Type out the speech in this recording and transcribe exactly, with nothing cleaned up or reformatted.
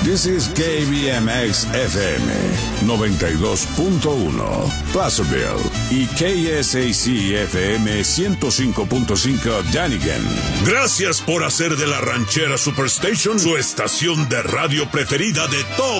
This is K B M X F M noventa y dos punto uno, Placerville, y K S A C F M ciento cinco punto cinco, Dunnigan. Gracias por hacer de la Ranchera Superstation su estación de radio preferida de todo